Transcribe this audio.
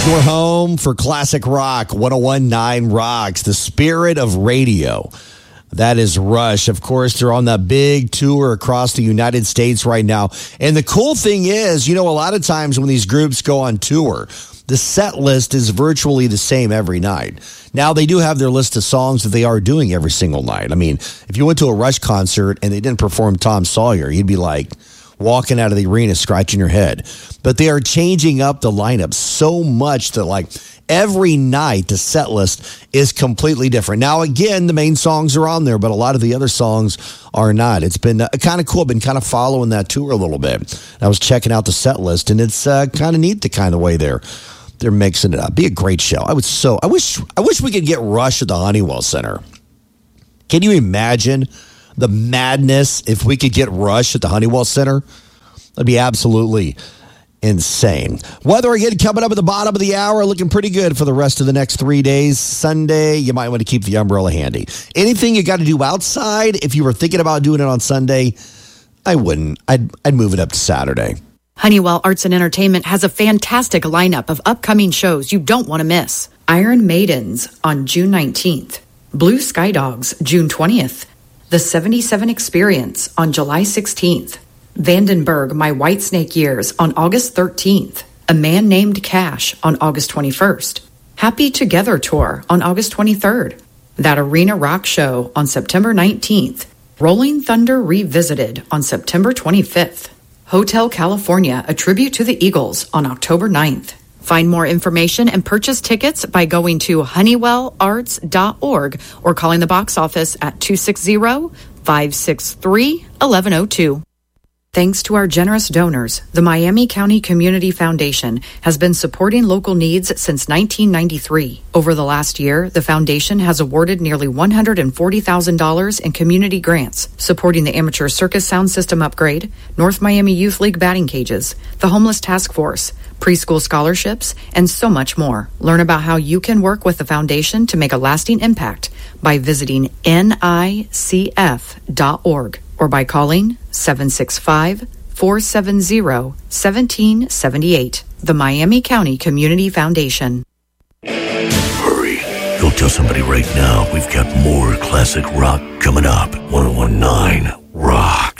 Your home for classic rock, 101.9 Rocks, the spirit of radio. That is Rush. Of course, they're on that big tour across the United States right now. And the cool thing is, a lot of times when these groups go on tour, the set list is virtually the same every night. Now, they do have their list of songs that they are doing every single night. I mean, if you went to a Rush concert and they didn't perform Tom Sawyer, you'd be like walking out of the arena scratching your head. But they are changing up the lineup so much that every night the set list is completely different. Now, again, the main songs are on there, but a lot of the other songs are not. It's been kind of cool. I've been kind of following that tour a little bit. I was checking out the set list, and it's kind of neat the kind of way they're mixing it up. Be a great show. I wish we could get Rush at the Honeywell Center. Can you imagine the madness if we could get Rush at the Honeywell Center? That'd be absolutely insane. Weather again coming up at the bottom of the hour, looking pretty good for the rest of the next 3 days. Sunday, you might want to keep the umbrella handy. Anything you got to do outside, if you were thinking about doing it on Sunday, I wouldn't. I'd move it up to Saturday. Honeywell Arts and Entertainment has a fantastic lineup of upcoming shows you don't want to miss. Iron Maidens on June 19th. Blue Sky Dogs, June 20th. The 77 Experience on July 16th. Vandenberg, My Whitesnake Years on August 13th. A Man Named Cash on August 21st. Happy Together Tour on August 23rd. That Arena Rock Show on September 19th. Rolling Thunder Revisited on September 25th. Hotel California, a tribute to the Eagles on October 9th. Find more information and purchase tickets by going to honeywellarts.org or calling the box office at 260-563-1102. Thanks to our generous donors, the Miami County Community Foundation has been supporting local needs since 1993. Over the last year, the foundation has awarded nearly $140,000 in community grants, supporting the Amateur Circus Sound System upgrade, North Miami Youth League batting cages, the Homeless Task Force, preschool scholarships, and so much more. Learn about how you can work with the foundation to make a lasting impact by visiting nicf.org or by calling 765-470-1778. The Miami County Community Foundation. Hurry. Go tell somebody right now we've got more classic rock coming up. 101.9 Rock.